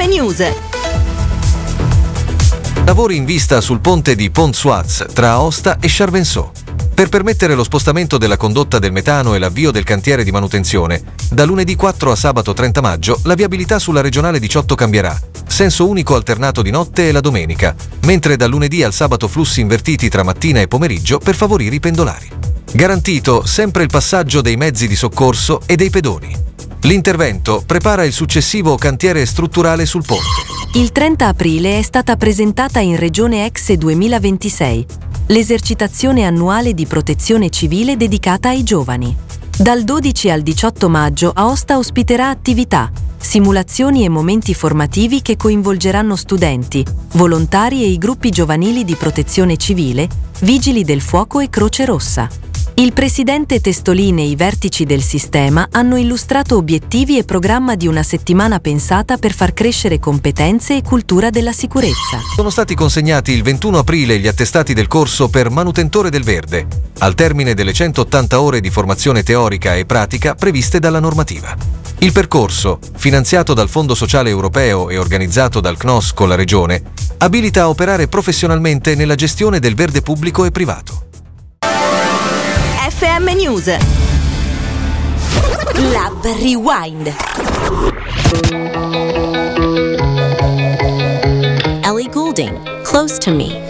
FM News. Lavori in vista sul ponte di Pont-Suaz tra Aosta e Charvenceaux. Per permettere lo spostamento della condotta del metano e l'avvio del cantiere di manutenzione, da lunedì 4 a sabato 30 maggio la viabilità sulla regionale 18 cambierà, senso unico alternato di notte e la domenica, mentre dal lunedì al sabato flussi invertiti tra mattina e pomeriggio per favorire i pendolari. Garantito sempre il passaggio dei mezzi di soccorso e dei pedoni. L'intervento prepara il successivo cantiere strutturale sul ponte. Il 30 aprile è stata presentata in Regione Exe 2026 l'esercitazione annuale di protezione civile dedicata ai giovani. Dal 12 al 18 maggio Aosta ospiterà attività, simulazioni e momenti formativi che coinvolgeranno studenti, volontari e i gruppi giovanili di protezione civile, vigili del fuoco e Croce Rossa. Il presidente Testolin e i vertici del sistema hanno illustrato obiettivi e programma di una settimana pensata per far crescere competenze e cultura della sicurezza. Sono stati consegnati il 21 aprile gli attestati del corso per manutentore del verde, al termine delle 180 ore di formazione teorica e pratica previste dalla normativa. Il percorso, finanziato dal Fondo Sociale Europeo e organizzato dal CNOS con la Regione, abilita a operare professionalmente nella gestione del verde pubblico e privato. FM News. Lab Rewind. Ellie Goulding, Close to Me.